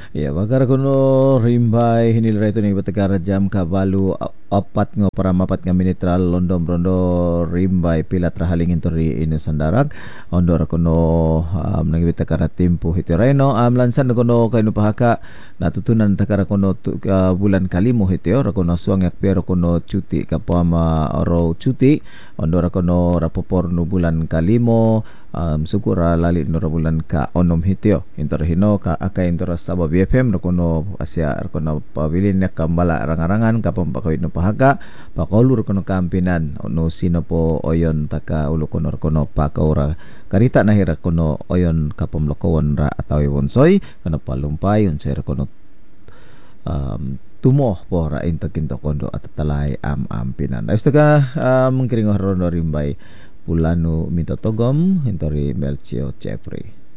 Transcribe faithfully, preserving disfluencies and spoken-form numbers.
Ya, bakar kuno rimbay hinilray ito ni Batakara jam kabalu apat nga para mapat nga minitral londom rondo rimbay pilat rahalingin to ri ino sandarag ondor kuno um, nang Batakara tempo hiti reno um, lansan na kuno kay no pahaka natutunan takara kuno tu, uh, bulan kalimo hiti ora kuno suangyak pero kuno cuti kapama oro cuti ondor kuno rapopor no bulan kalimo um, sukura lali no bulan ka onom hitio interhino ka akay indora sa B F M no kuno asya kuno pabilin na kambala rangarangan kapam pakoy no pahaga pakolur kuno kampinan no sino po oyon taka ulo kuno kuno pakaura karita na hira kuno oyon kapam lokowon ra atawi bonsoy kuno palumpay unsay kuno um, tumoh po ra intakinto kondo at talay am ampinan ayos taga um, mengkiring rono rimbay pulano mitotogom hintori Melchio Jeffrey.